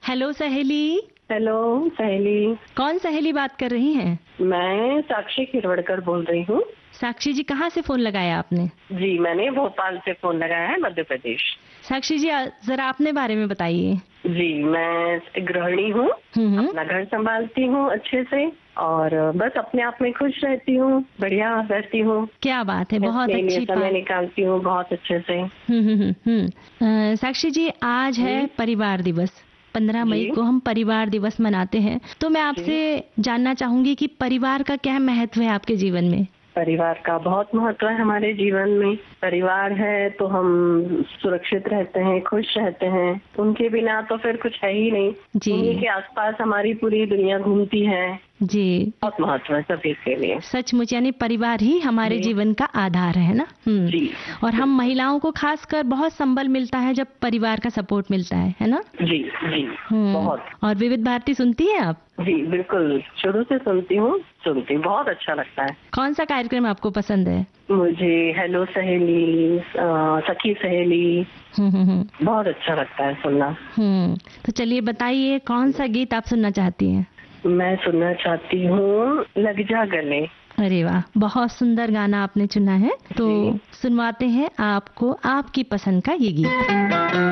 Hello सहेली। Hello सहेली। कौन सहेली बात कर रही हैं? मैं साक्षी खिरवड़कर बोल रही हूँ। साक्षी जी, कहाँ से फोन लगाया आपने? जी, मैंने भोपाल से फोन लगाया है, मध्य प्रदेश। साक्षी जी, जरा अपने बारे में बताइए। जी, मैं गृहिणी हूँ, अपना घर संभालती हूँ अच्छे से और बस अपने आप में खुश रहती हूँ, बढ़िया रहती हूँ। क्या बात है, बहुत अच्छी बात। समय निकालती हूँ बहुत अच्छे से। साक्षी जी, आज है परिवार दिवस। 15 मई को हम परिवार दिवस मनाते हैं, तो मैं आपसे जानना चाहूंगी कि परिवार का क्या महत्व है आपके जीवन में? परिवार का बहुत महत्व है हमारे जीवन में। परिवार है तो हम सुरक्षित रहते हैं, खुश रहते हैं। उनके बिना तो फिर कुछ है ही नहीं। उन्हीं के आसपास हमारी पूरी दुनिया घूमती है। जी, बहुत महत्व है सभी के लिए। सचमुच, यानी परिवार ही हमारे जीवन का आधार है ना। जी। और हम महिलाओं को खासकर बहुत संबल मिलता है जब परिवार का सपोर्ट मिलता है ना। जी जी, बहुत। और विविध भारती सुनती हैं आप? जी बिल्कुल, शुरू से सुनती हूँ, बहुत अच्छा लगता है। कौन सा कार्यक्रम आपको पसंद है? मुझे हेलो सहेली, सखी सहेली, बहुत अच्छा लगता है सुनना। तो चलिए बताइए, कौन सा गीत आप सुनना चाहती हैं? मैं सुनना चाहती हूँ लग जा गले। अरे वाह, बहुत सुंदर गाना आपने चुना है। तो सुनवाते हैं आपको आपकी पसंद का ये गीत।